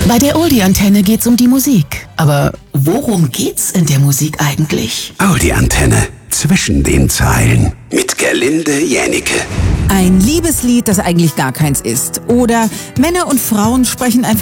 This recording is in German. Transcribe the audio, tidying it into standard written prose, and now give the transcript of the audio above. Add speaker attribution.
Speaker 1: Bei der Oldie-Antenne geht's um die Musik. Aber worum geht's in der Musik eigentlich?
Speaker 2: Oldie-Antenne. Zwischen den Zeilen. Mit Gerlinde Jännicke.
Speaker 3: Ein Liebeslied, das eigentlich gar keins ist. Oder Männer und Frauen sprechen einfach